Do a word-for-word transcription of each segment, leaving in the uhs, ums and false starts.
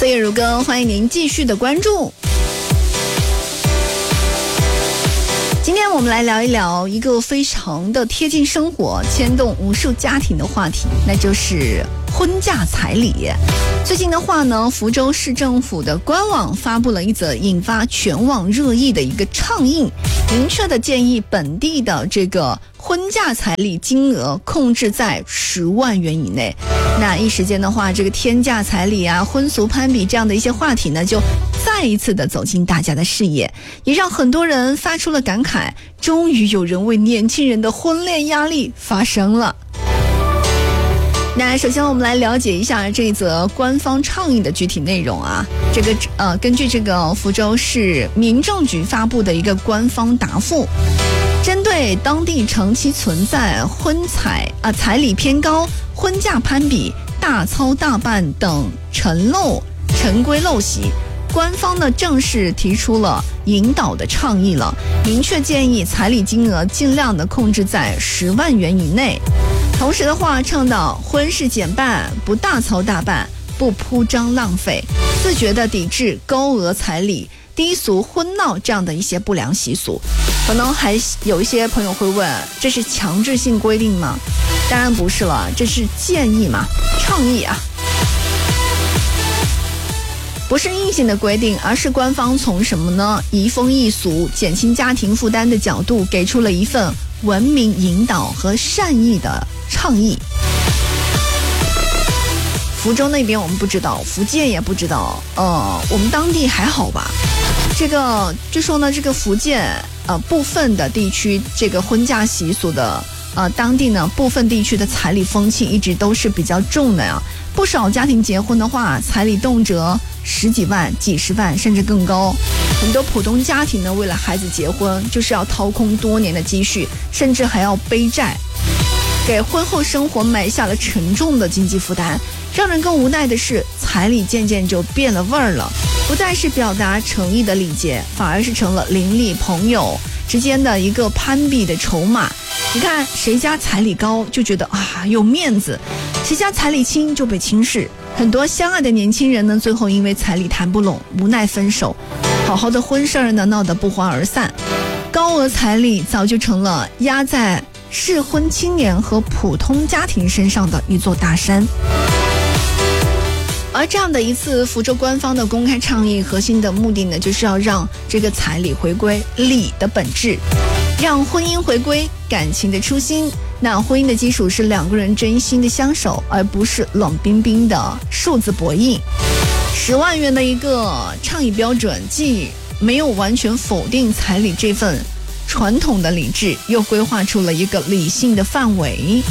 岁月如歌，欢迎您继续的关注。今天我们来聊一聊一个非常的贴近生活、牵动无数家庭的话题，那就是婚嫁彩礼。最近的话呢，福州市政府的官网发布了一则引发全网热议的一个倡议，明确的建议本地的这个婚嫁彩礼金额控制在十万元以内。那一时间的话，这个天价彩礼啊、婚俗攀比这样的一些话题呢，就再一次的走进大家的视野，也让很多人发出了感慨，终于有人为年轻人的婚恋压力发声了。那首先我们来了解一下这则官方倡议的具体内容啊。这个呃，根据这个福州市民政局发布的一个官方答复，针对当地长期存在婚彩啊、呃、彩礼偏高、婚嫁攀比、大操大办等陈漏陈规陋习，官方呢正式提出了引导的倡议了，明确建议彩礼金额尽量的控制在十万元以内。同时的话，倡导婚事简办，不大操大办，不铺张浪费，自觉的抵制高额彩礼、低俗婚闹这样的一些不良习俗。可能还有一些朋友会问，这是强制性规定吗？当然不是了，这是建议嘛，倡议啊，不是硬性的规定，而是官方从什么呢？移风易俗、减轻家庭负担的角度，给出了一份文明引导和善意的倡议。福州那边我们不知道，福建也不知道，呃，我们当地还好吧？这个据说呢，这个福建呃部分的地区，这个婚嫁习俗的呃当地呢部分地区的彩礼风气一直都是比较重的呀。不少家庭结婚的话，彩礼动辄十几万、几十万，甚至更高。很多普通家庭呢，为了孩子结婚，就是要掏空多年的积蓄，甚至还要背债，给婚后生活埋下了沉重的经济负担。让人更无奈的是，彩礼渐渐就变了味儿了，不再是表达诚意的礼节，反而是成了邻里朋友之间的一个攀比的筹码。你看，谁家彩礼高就觉得啊有面子，谁家彩礼轻就被轻视。很多相爱的年轻人呢，最后因为彩礼谈不拢，无奈分手，好好的婚事儿呢闹得不欢而散。高额彩礼早就成了压在适婚青年和普通家庭身上的一座大山。而这样的一次福州官方的公开倡议，核心的目的呢，就是要让这个彩礼回归礼的本质，让婚姻回归感情的初心。那婚姻的基础是两个人真心的相守，而不是冷冰冰的数字博弈。十万元的一个倡议标准，既没有完全否定彩礼这份传统的礼制，又规划出了一个理性的范围，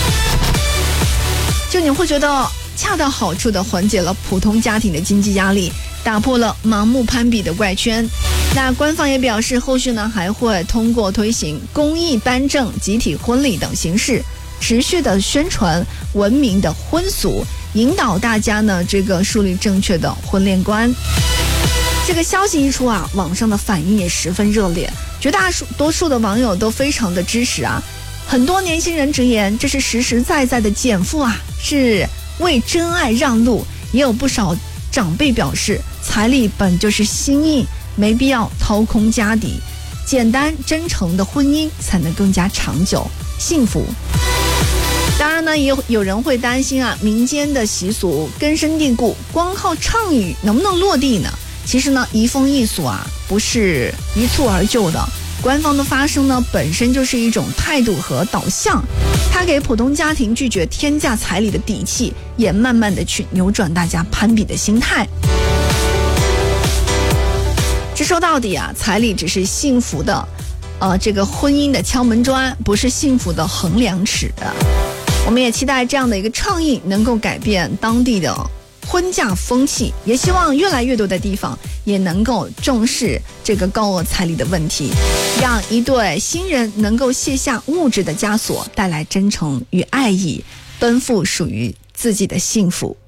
就你会觉得恰到好处地缓解了普通家庭的经济压力，打破了盲目攀比的怪圈。那官方也表示，后续呢还会通过推行公益颁证、集体婚礼等形式，持续的宣传文明的婚俗，引导大家呢这个树立正确的婚恋观。这个消息一出啊，网上的反应也十分热烈，绝大多数的网友都非常的支持啊。很多年轻人直言，这是实实在在的减负啊，是为真爱让路。也有不少长辈表示，彩礼本就是心意，没必要掏空家底，简单真诚的婚姻才能更加长久幸福。当然呢，也有有人会担心啊，民间的习俗根深蒂固，光靠倡议能不能落地呢？其实呢，移风易俗啊，不是一蹴而就的。官方的发声呢，本身就是一种态度和导向，它给普通家庭拒绝天价彩礼的底气，也慢慢的去扭转大家攀比的心态。这说到底啊，彩礼只是幸福的，呃，这个婚姻的敲门砖，不是幸福的衡量尺。我们也期待这样的一个倡议能够改变当地的婚嫁风气，也希望越来越多的地方也能够重视这个高额彩礼的问题，让一对新人能够卸下物质的枷锁，带来真诚与爱意，奔赴属于自己的幸福。